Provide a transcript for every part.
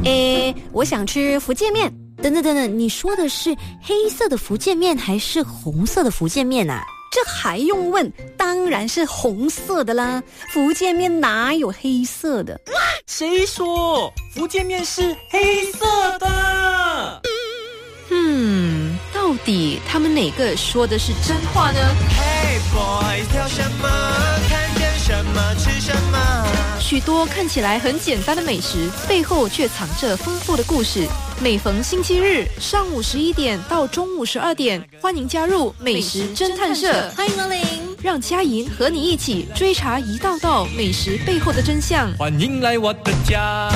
我想吃福建面。等等，你说的是黑色的福建面还是红色的福建面啊？ 这还用问？当然是红色的啦，福建面哪有黑色的？ 谁说福建面是黑色的？ 到底他们哪个说的是真话呢？ Hey boys， 挑什么？看见什么吃什么？ 许多看起来很简单的美食，背后却藏着丰富的故事。每逢星期日上午11点到中午12点，欢迎加入美食侦探社， 欢迎光临， 让佳莹和你一起追查一道道美食背后的真相。 欢迎来我的家。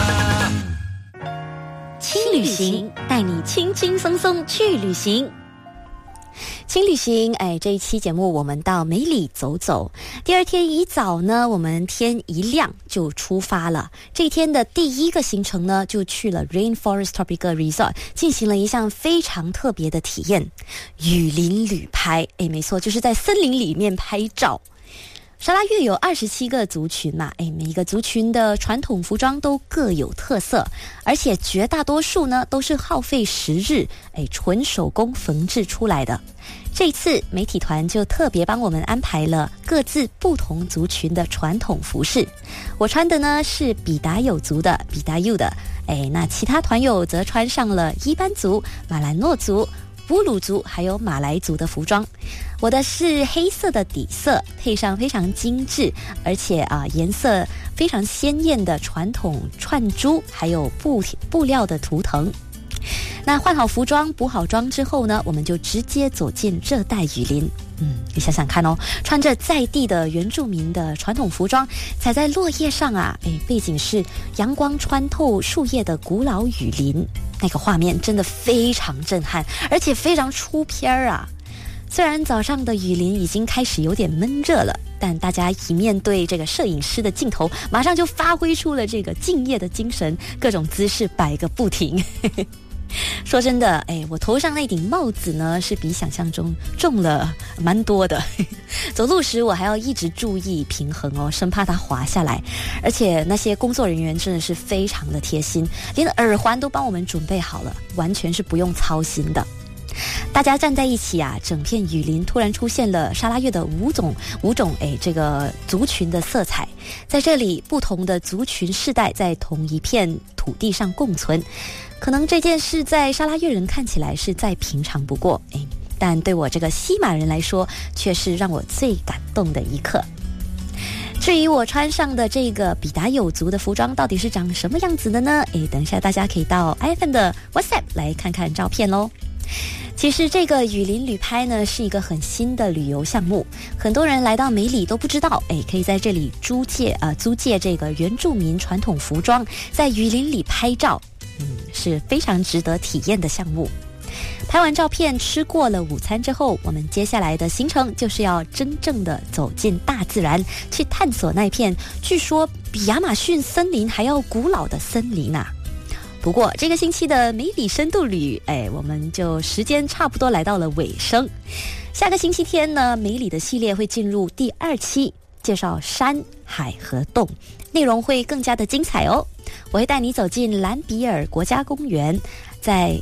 轻旅行带你轻轻松松去旅行。轻旅行，这一期节目我们到梅里走走。第二天一早呢，我们天一亮就出发了。这一天的第一个行程呢，就去了 Rainforest Tropical Resort， 进行了一项非常特别的体验——雨林旅拍。没错，就是在森林里面拍照。沙拉越有27个族群嘛，每一个族群的传统服装都各有特色，而且绝大多数呢都是耗费10日，纯手工缝制出来的。这一次媒体团就特别帮我们安排了各自不同族群的传统服饰。我穿的呢是比达有族的比达尤的，那其他团友则穿上了伊班族、马兰诺族、布鲁族还有马来族的服装。我的是黑色的底色，配上非常精致而且颜色非常鲜艳的传统串珠还有布料的图腾。那换好服装补好妆之后呢，我们就直接走进热带雨林。你想想看哦，穿着在地的原住民的传统服装，踩在落叶上背景是阳光穿透树叶的古老雨林，那个画面真的非常震撼，而且非常出片啊。虽然早上的雨林已经开始有点闷热了，但大家一面对这个摄影师的镜头，马上就发挥出了这个敬业的精神，各种姿势摆个不停。说真的，我头上那顶帽子呢，是比想象中重了蛮多的。走路时我还要一直注意平衡哦，生怕它滑下来。而且那些工作人员真的是非常的贴心，连耳环都帮我们准备好了，完全是不用操心的。大家站在一起整片雨林突然出现了沙拉越的五种这个族群的色彩。在这里，不同的族群世代在同一片土地上共存。可能这件事在沙拉越人看起来是再平常不过，但对我这个西马人来说，却是让我最感动的一刻。至于我穿上的这个比达有族的服装到底是长什么样子的呢？等一下大家可以到 iPhone 的 WhatsApp 来看看照片咯。其实这个雨林旅拍呢是一个很新的旅游项目，很多人来到梅里都不知道，可以在这里租借这个原住民传统服装，在雨林里拍照，是非常值得体验的项目。拍完照片，吃过了午餐之后，我们接下来的行程就是要真正的走进大自然，去探索那片据说比亚马逊森林还要古老的森林啊。不过这个星期的梅里深度旅，我们就时间差不多来到了尾声。下个星期天呢，梅里的系列会进入第2期，介绍山海和洞，内容会更加的精彩哦。我会带你走进兰比尔国家公园，在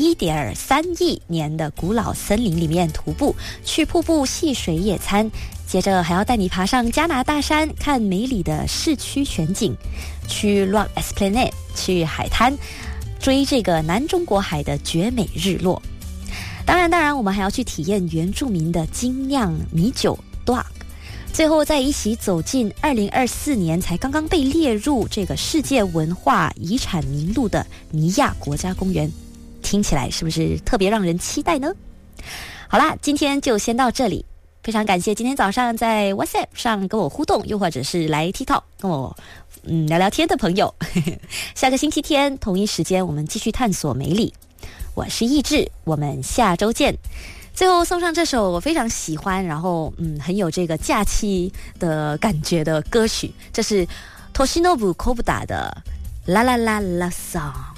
1.3亿年的古老森林里面徒步，去瀑布戏水野餐，接着还要带你爬上加拿大山，看梅里的市区全景，去 Rock Esplanade， 去海滩追这个南中国海的绝美日落。当然我们还要去体验原住民的精酿米酒 Dog， 最后再一起走进2024年才刚刚被列入这个世界文化遗产名录的尼亚国家公园。听起来是不是特别让人期待呢？好啦，今天就先到这里，非常感谢今天早上在 WhatsApp 上跟我互动，又或者是来 TikTok 跟我聊聊天的朋友。下个星期天同一时间我们继续探索梅里，我是意志，我们下周见。最后送上这首我非常喜欢，然后很有这个假期的感觉的歌曲，这是 Toshinobu Kobuta 的啦啦啦啦 song。